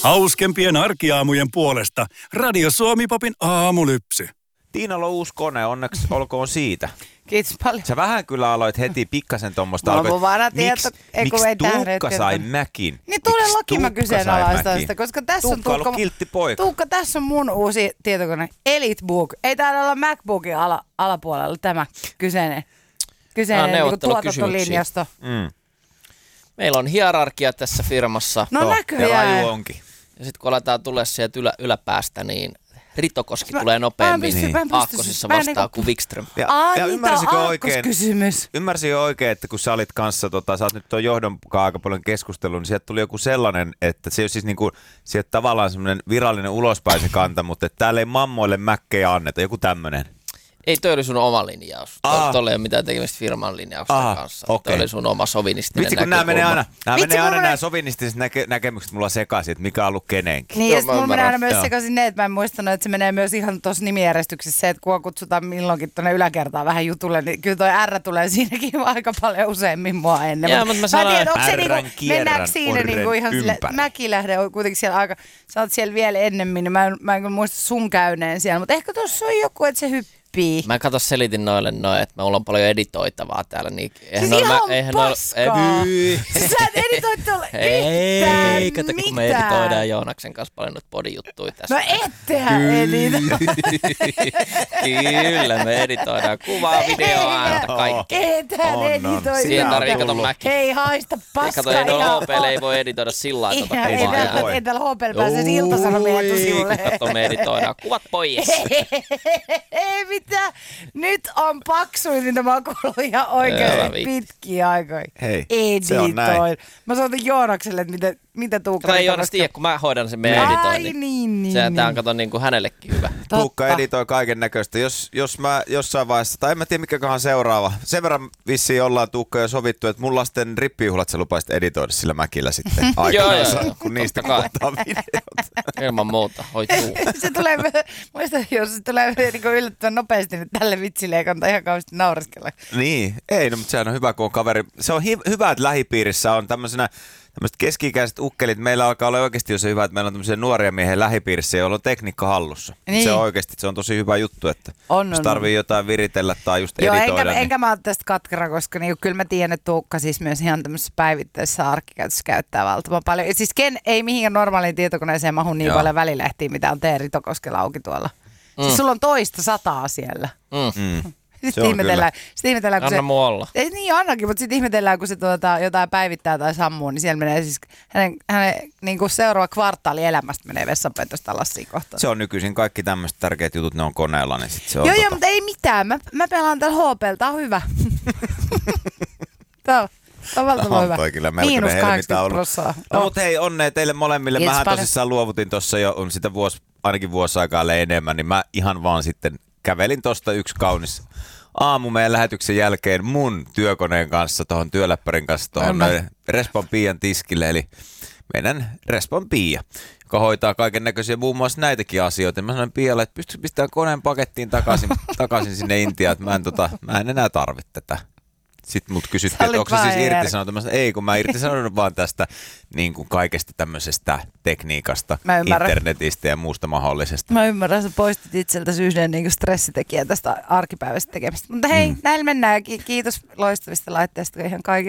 Hauskempien arkiaamujen puolesta Radio Suomi-popin aamulypsy. Tiinalla on uusi kone, onneksi olkoon siitä. Kiitos paljon. Sä vähän kyllä aloit heti pikkasen tuommoista. Mulla on mun vanha tieto, miksi ei Tuukka sai Mäkin? Niin todellakin mä kyseenalaistan sitä, koska tässä on Tuukka on kiltti poika. Tuukka, tässä on mun uusi tietokone, EliteBook. Ei täällä olla MacBookin alapuolella tämä kyseinen niin tuotantolinjasto. Meillä on hierarkia tässä firmassa. No näköjään. Ja laju onkin. Ja sitten kun aletaan tulla sieltä yläpäästä, niin Ritokoski tulee nopeammin aakkosissa vastaan kuin Wikström. Ja ymmärsikö oikein, kysymys. että kun sä olit kanssa, sä oot nyt tuon johdon aika paljon keskustellut, niin sieltä tuli joku sellainen, että se on siis niinku, sieltä tavallaan semmoinen virallinen ulospäin se kanta, mutta että täällä ei mammoille mäkkejä anneta, joku tämmöinen. Ei, toi oli sun oma linjaus. Tuolla ei ole mitään tekemistä firman linjausten kanssa. Okay. Toi oli sun oma sovinistinen näkökulma. Vitsi, kun nämä menee aina sovinistiset näkemykset mulla sekaisin, että mikä on ollut kenenkin. Niin, ja mulla menee aina myös sekaisin ne, että mä en muistanut, että se menee myös ihan tuossa nimijärjestyksessä se, että kun kutsutaan milloinkin tuonne yläkertaan vähän jutulle, niin kyllä toi R tulee siinäkin aika paljon useammin mua ennen. Joo, mutta mä tiedän, onko se niinku, mennäänkö siinä niinku ihan sille, Mäkilähde on kuitenkin siellä aika, sä oot siellä vielä ennemmin, niin mä en muista sun käyneen siellä, mutta ehkä tuossa on joku, että se hyppii. Mä selitin noille että me ollaan paljon editoitavaa täällä. Niin siis ihan paskaa. Siis sä et editoit tuolla yhtään ei, kato, kun me editoidaan Joonaksen kanssa paljon noita podijuttuja tässä. No ettehän editoida. Kyllä, me editoidaan kuvaa, videoa, ääntä, kaikkea. Ettehän editoida. Siihen tarvii kato Mäki. Hei, haista paskaa. Kato, ei tuolla HP:llä ei voi editoida sillä lailla. Ei täällä HP:llä pääse Ilta-Sanomien etusivulle. Kato, me editoidaan kuvat pois. Ei mitään. Nyt on paksuin, mitä mä oon kuullut ihan oikeasti pitkiä aikoja. Hei, se on näin. Mä soitan Joonakselle, että mitä Tuukka... Ei Joonas tiedä, kun mä hoidan sen meidän editoinnin. Niin. Tää on kato niin kuin hänellekin hyvä. Tuukka editoi kaiken näköistä. Jos mä jossain vaiheessa, tai en mä tiedä mikäköhän seuraava. Sen verran vissiin ollaan Tuukka jo sovittu, että mun lasten rippijuhlat sä lupaisit editoida sillä Mäkillä sitten aikanaan, kun niistä kuvataan videot. Ilman muuta, hoituu. Se tulee, muistan, jos se tulee niin yllättävän nopeasti, niin tälle vitsille ei kannata ihan kauheasti naureskella. Niin, ei, no, mutta sehän on hyvä, kun on kaveri. Se on hyvä, että lähipiirissä on tämmöiset keski-ikäiset ukkelit. Meillä alkaa olla oikeasti jo se hyvä, että meillä on tämmöisiä nuoria miehen lähipiirissä, joilla on tekniikka hallussa. Niin. Se on oikeasti, se on tosi hyvä juttu, että jos tarvii jotain viritellä tai just editoida. Enkä mä ole tästä katkera, koska niin, kyllä mä tiedän, että Tuukka siis myös ihan tämmöisessä päivittäisessä arkkikäytössä käyttää valtavan paljon. Et siis ei mihinkään normaaliin tietokoneeseen mahu niin paljon välilehtiä, mitä on Ritokoskella auki tuolla. Siis sulla on 100 siellä. Sitten ihmetellään, kun anna mua olla. Ei niin annakin, mutta sitten ihmetellään, kun se jotain päivittää tai sammuu, niin siellä menee siis hänen niin kuin seuraava kvartaali elämästä menee vessanpöntöstä lassiin kohtaan. Se on nykyisin kaikki tämmöiset tärkeät jutut, ne on koneella, niin sit se on Joo, mutta ei mitään. Mä pelaan täällä HP:llä, tää on hyvä. Tää on valtavan hyvä. Kyllä melkoinen helmi ollut. No mutta hei, onnea teille molemmille. Mähän tosissaan luovutin tuossa jo, on sitä ainakin vuosi aikaa enemmän, niin mä ihan vaan sitten kävelin tosta yksi kaunis aamu meidän lähetyksen jälkeen mun työkoneen kanssa, tuohon työläppärin kanssa, tuohon Respon Pian tiskille, eli meidän Respon Pia, joka hoitaa kaiken näköisiä muun muassa näitäkin asioita. Mä sanoin Pialle, että pystytkö pistämään koneen pakettiin takaisin sinne Intiaan, että mä en enää tarvitse tätä. Sitten mut kysyttiin, että onko se siis irtisanottu. Mä sanoin, ei, kun mä irtisanonut vaan tästä niin kuin kaikesta tämmöisestä tekniikasta, internetistä ja muusta mahdollisesta. Mä ymmärrän, sä poistit itseltäsi yhden niin kuin stressitekijän tästä arkipäivästä tekemistä. Mutta hei, näillä mennään. Kiitos loistavista laitteista ihan kaikille.